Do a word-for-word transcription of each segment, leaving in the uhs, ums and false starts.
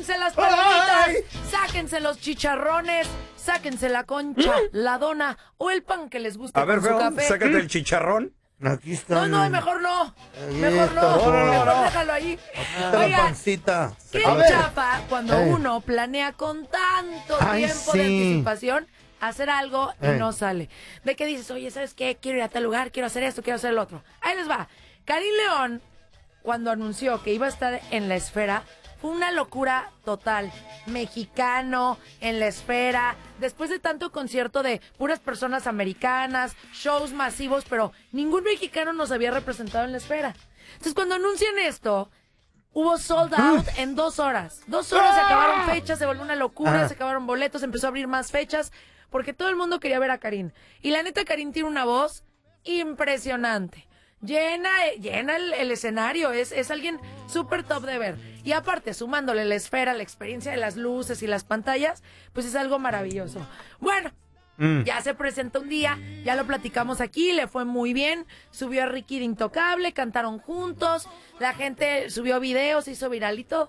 sáquense las palomitas, ¡ay! Sáquense los chicharrones, sáquense la concha, ¿Mm? La dona o el pan que les guste. A ver, con feo, su café. sácate ¿Mm? el chicharrón. Aquí está. No, no, mejor no. Ahí mejor está, no. no, no, mejor no. déjalo ahí. Oigan, la pancita. Qué chafa cuando eh. uno planea con tanto Ay, tiempo sí. de anticipación hacer algo y eh. no sale. De que dices, oye, ¿sabes qué? Quiero ir a tal lugar, quiero hacer esto, quiero hacer el otro. Ahí les va. Karim León, cuando anunció que iba a estar en la esfera, fue una locura total. Mexicano, en la esfera, después de tanto concierto de puras personas americanas, shows masivos, pero ningún mexicano nos había representado en la esfera. Entonces, cuando anuncian esto, hubo sold out en dos horas. Dos horas se acabaron fechas, se volvió una locura, ah. se acabaron boletos, empezó a abrir más fechas, porque todo el mundo quería ver a Karim. Y la neta, Karim tiene una voz impresionante. Llena, llena el, el escenario, es, es alguien súper top de ver. Y aparte, sumándole la esfera, la experiencia de las luces y las pantallas, pues es algo maravilloso. Bueno, mm. ya se presentó un día, ya lo platicamos aquí, le fue muy bien. Subió a Ricky de Intocable, cantaron juntos, la gente subió videos, hizo viralito.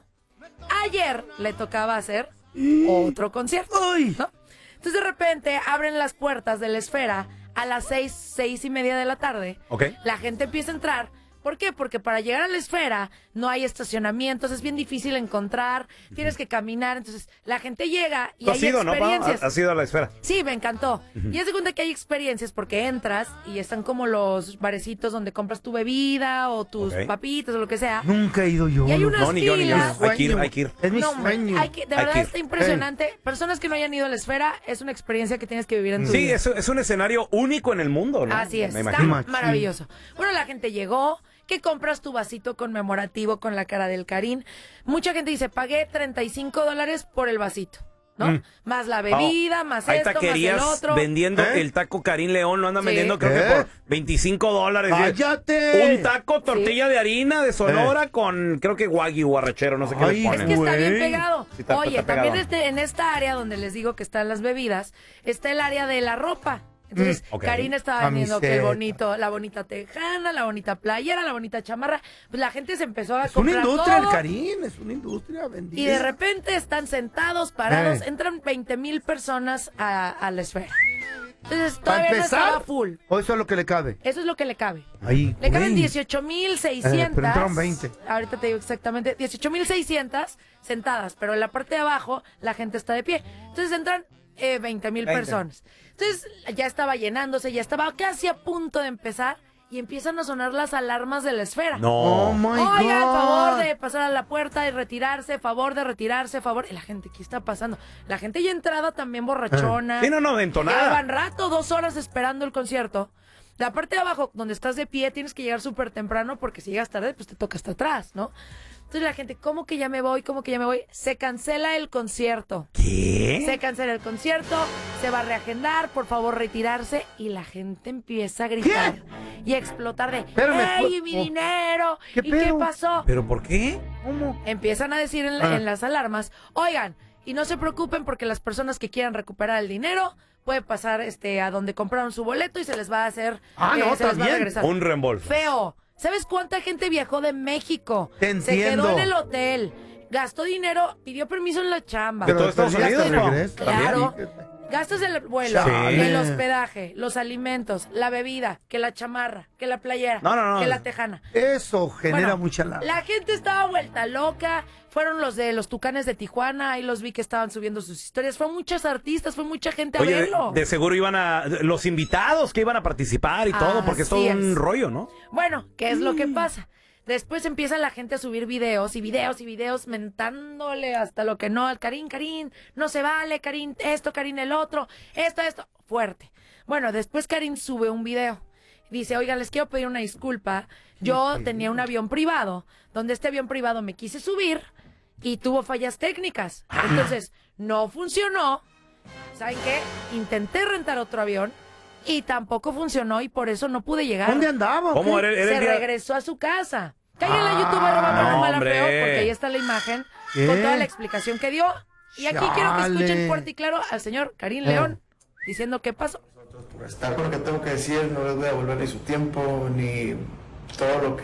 Ayer le tocaba hacer otro concierto, ¿no? Entonces de repente abren las puertas de la esfera a las seis, seis y media de la tarde. Okay. La gente empieza a entrar. ¿Por qué? Porque para llegar a la esfera no hay estacionamientos, es bien difícil encontrar, tienes que caminar, entonces la gente llega y hay ido, experiencias. ¿no, ¿Has ido a la esfera? Sí, me encantó. Uh-huh. Y haz de cuenta que hay experiencias porque entras y están como los barecitos donde compras tu bebida o tus okay. papitas o lo que sea. Nunca he ido yo. Y hay unas no, ni filas. yo, ni yo. Hay que ir, hay que ir. Es mi no, sueño. Hay que, de verdad está impresionante. Hey. Personas que no hayan ido a la esfera, es una experiencia que tienes que vivir en tu sí, vida. Sí, es, es un escenario único en el mundo, ¿no? Así es, me está imagino. maravilloso. Bueno, la gente llegó, que compras tu vasito conmemorativo con la cara del Karim. Mucha gente dice, pagué treinta y cinco dólares por el vasito, ¿no? Mm. Más la bebida, oh, más esto, más el otro. Vendiendo ¿Eh? el taco Karim León, lo andan sí. vendiendo creo ¿Eh? que por veinticinco dólares. ¡Cállate! Un taco, tortilla sí. de harina de Sonora ¿Eh? con, creo que wagyu arrachero, no sé Ay, qué le ponen. Es que está bien pegado. Sí, está, Oye, está también pegado. este, en esta área donde les digo que están las bebidas, está el área de la ropa. Entonces, mm, okay. Karim estaba vendiendo que el bonito, la bonita tejana, la bonita playera, la bonita chamarra. Pues la gente se empezó a es comprar una industria todo. el Karim, es una industria vendida. Y de repente están sentados, parados, eh. entran veinte mil personas a, a la esfera. Entonces todavía no estaba full. ¿O eso es lo que le cabe? Eso es lo que le cabe. Ahí, le caben dieciocho mil seiscientos. Eh, pero entraron veinte. Ahorita te digo exactamente. dieciocho mil seiscientos sentadas, pero en la parte de abajo la gente está de pie. Entonces entran eh, veinte mil personas. Entonces ya estaba llenándose, ya estaba casi a punto de empezar y empiezan a sonar las alarmas de la esfera. No. Oh my God. Oigan, favor de pasar a la puerta y retirarse, favor de retirarse, favor. Y la gente, ¿qué está pasando? La gente ya entrada también borrachona. Sí, no, no, entonada. Llevan rato, dos horas esperando el concierto. La parte de abajo, donde estás de pie, tienes que llegar súper temprano porque si llegas tarde, pues te toca hasta atrás, ¿no? Entonces la gente, ¿cómo que ya me voy? ¿Cómo que ya me voy? Se cancela el concierto. ¿Qué? Se cancela el concierto, se va a reagendar, por favor retirarse. Y la gente empieza a gritar ¿Qué? y a explotar de, Espérame, ¡ey, mi oh, dinero! ¿qué ¿Y pedo? qué pasó? ¿Pero por qué? ¿Cómo? Empiezan a decir en, ah. en las alarmas, oigan, y no se preocupen porque las personas que quieran recuperar el dinero pueden pasar este a donde compraron su boleto y se les va a hacer, ah, eh, no, se les va a bien. regresar. Un reembolso. Feo. ¿Sabes cuánta gente viajó de México? Te entiendo. Se quedó en el hotel, gastó dinero, pidió permiso en la chamba. ¿De todo Estados Unidos? No. Claro. Gastas el vuelo, Chale. el hospedaje, los alimentos, la bebida, que la chamarra, que la playera, no, no, no. que la tejana. Eso genera Bueno, mucha lana. La gente estaba vuelta loca. Fueron los de los Tucanes de Tijuana, ahí los vi que estaban subiendo sus historias. Fue muchos artistas, fue mucha gente a Oye, verlo. De, de seguro iban a... Los invitados que iban a participar y Ah, todo, porque es todo así un es. rollo, ¿no? Bueno, ¿qué es lo que pasa? Después empieza la gente a subir videos y videos y videos mentándole hasta lo que no al Karim, Karim, no se vale, Karim, esto, Karim, el otro, esto, esto, fuerte. Bueno, después Karim sube un video. Dice, oigan, les quiero pedir una disculpa. Yo tenía un avión privado, donde este avión privado me quise subir y tuvo fallas técnicas. Entonces, no funcionó. ¿Saben qué? Intenté rentar otro avión y tampoco funcionó y por eso no pude llegar. ¿Dónde andaba? ¿Cómo era, era Se el día? regresó a su casa. Cállale a YouTube, arroba no, mala hombre. peor, porque ahí está la imagen ¿Qué? con toda la explicación que dio. Y aquí quiero que Chale. escuchen fuerte y claro al señor Karim León diciendo qué pasó. Por estar, porque tengo que decir, no les voy a devolver ni su tiempo, ni todo lo que